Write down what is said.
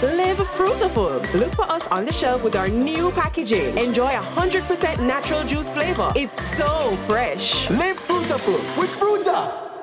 Live fruitful. Look for us on the shelf with our new packaging. Enjoy 100% natural juice flavor. It's so fresh. Live fruitful with Fruta.